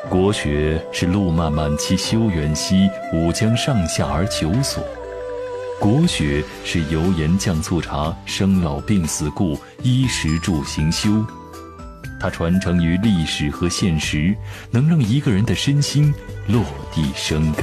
国学是路漫漫其修远兮，吾将上下而求索。国学是油盐酱醋茶，生老病死故，衣食住行修。它传承于历史和现实，能让一个人的身心落地生根。